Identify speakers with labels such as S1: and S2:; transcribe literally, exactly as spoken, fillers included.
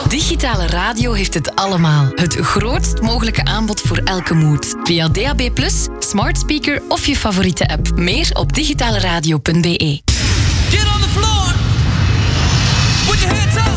S1: Digitale radio heeft het allemaal. Het grootst mogelijke aanbod voor elke mood. Via D A B plus, smart speaker of je favoriete app. Meer op digitaleradio punt b e.
S2: Get on the floor. Put your hands up.